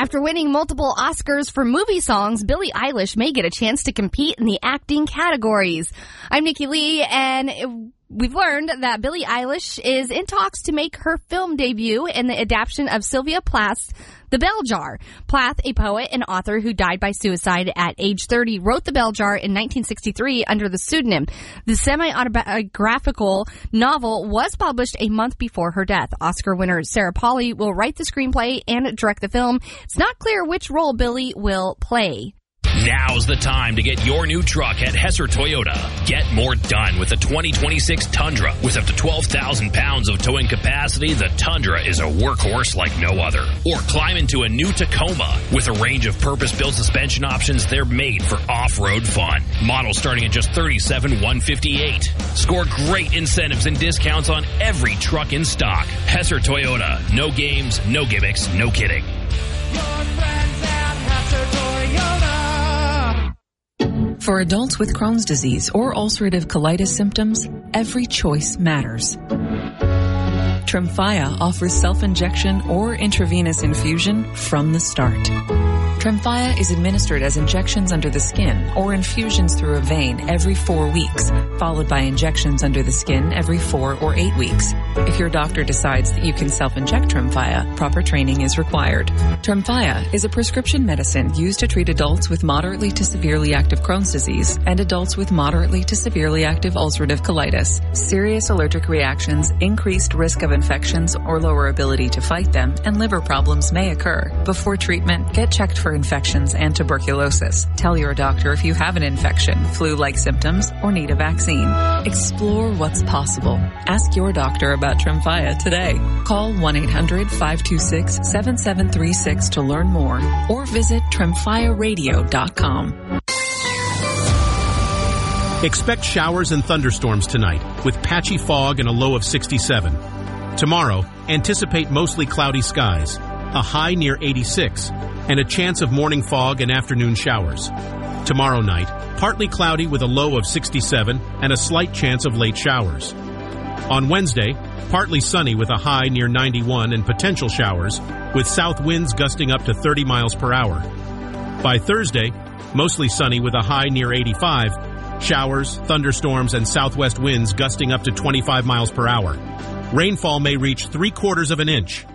After winning multiple Oscars for movie songs, Billie Eilish may get a chance to compete in the acting categories. I'm Nikki Lee, and we've learned that Billie Eilish is in talks to make her film debut in the adaptation of Sylvia Plath's The Bell Jar. Plath, a poet and author who died by suicide at age 30, wrote The Bell Jar in 1963 under the pseudonym. The semi-autobiographical novel was published a month before her death. Oscar winner Sarah Polley will write the screenplay and direct the film. It's not clear which role Billie will play. Now's the time to get your new truck at Hesser Toyota. Get more done with the 2026 Tundra. With up to 12,000 pounds of towing capacity, the Tundra is a workhorse like no other. Or climb into a new Tacoma. With a range of purpose-built suspension options, they're made for off-road fun. Models starting at just $37,158. Score great incentives and discounts on every truck in stock. Hesser Toyota. No games, no gimmicks, no kidding. Your friends at Hesser Toyota. For adults with Crohn's disease or ulcerative colitis symptoms, every choice matters. Tremfya offers self-injection or intravenous infusion from the start. Tremfya is administered as injections under the skin or infusions through a vein every 4 weeks, followed by injections under the skin every 4 or 8 weeks. If your doctor decides that you can self-inject Tremfya, proper training is required. Tremfya is a prescription medicine used to treat adults with moderately to severely active Crohn's disease and adults with moderately to severely active ulcerative colitis. Serious allergic reactions, increased risk of infections or lower ability to fight them, and liver problems may occur. Before treatment, get checked for infections and tuberculosis. Tell your doctor if you have an infection, flu-like symptoms, or need a vaccine. Explore what's possible. Ask your doctor about Tremfya today. Call 1-800-526-7736 to learn more or visit TremfyaRadio.com. Expect showers and thunderstorms tonight with patchy fog and a low of 67. Tomorrow, anticipate mostly cloudy skies, a high near 86, and a chance of morning fog and afternoon showers. Tomorrow night, partly cloudy with a low of 67 and a slight chance of late showers. On Wednesday, partly sunny with a high near 91 and potential showers, with south winds gusting up to 30 miles per hour. By Thursday, mostly sunny with a high near 85, showers, thunderstorms, and southwest winds gusting up to 25 miles per hour. Rainfall may reach 3/4 of an inch.